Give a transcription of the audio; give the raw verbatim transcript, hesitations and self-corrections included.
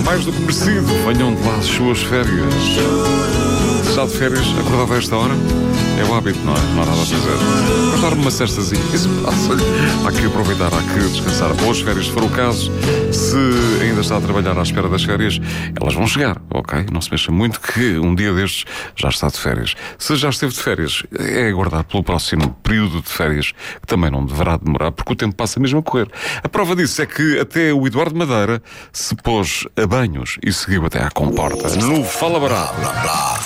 mais do que merecido. Venham de lá as suas férias. Já de férias, acordado a esta hora, é o hábito, não é? Não há nada a fazer. Acordar-me uma cestazinha, isso passa-lhe. Há que aproveitar, há que descansar. Boas férias, se for o caso. Se ainda está a trabalhar à espera das férias, elas vão chegar, ok? Não se mexa muito que um dia destes já está de férias. Se já esteve de férias, é aguardar pelo próximo período de férias, que também não deverá demorar, porque o tempo passa mesmo a correr. A prova disso é que até o Eduardo Madeira se pôs a banhos e seguiu até à comporta. No Fala Bará.